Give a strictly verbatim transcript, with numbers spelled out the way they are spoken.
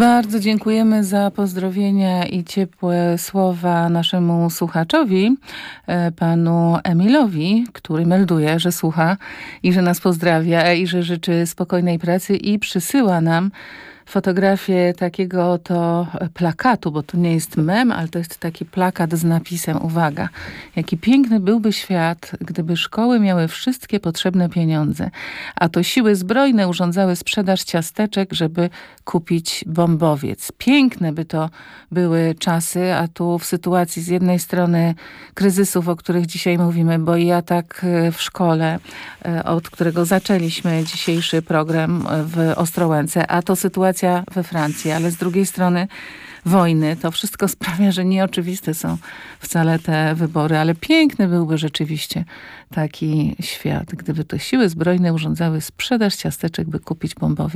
Bardzo dziękujemy za pozdrowienia i ciepłe słowa naszemu słuchaczowi, panu Emilowi, który melduje, że słucha i że nas pozdrawia i że życzy spokojnej pracy i przysyła nam fotografię takiego oto plakatu, bo to nie jest mem, ale to jest taki plakat z napisem, uwaga, jaki piękny byłby świat, gdyby szkoły miały wszystkie potrzebne pieniądze, a to siły zbrojne urządzały sprzedaż ciasteczek, żeby kupić bombowiec. Piękne by to były czasy, a tu w sytuacji z jednej strony kryzysów, o których dzisiaj mówimy, bo i atak w szkole, od którego zaczęliśmy dzisiejszy program w Ostrołęce, a to sytuacja we Francji, ale z drugiej strony wojny. To wszystko sprawia, że nieoczywiste są wcale te wybory, ale piękny byłby rzeczywiście taki świat, gdyby to siły zbrojne urządzały sprzedaż ciasteczek, by kupić bombowiec.